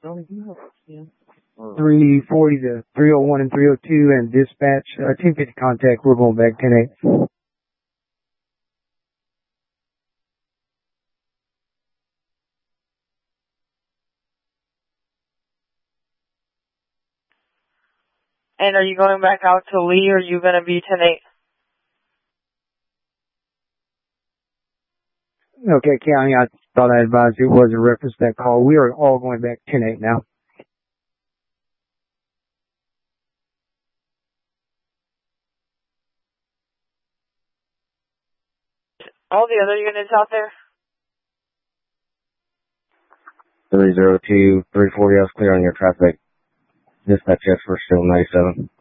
340 to 301 and 302 and dispatch, 1050 contact, we're going back 10-8. And are you going back out to Lee, or are you going to be 10-8? Okay, County, I thought I advised it was a reference to that call. We are all going back 10-8 now. All the other units out there? 302, 340, I was clear on your traffic. Dispatch yes, we're still 97.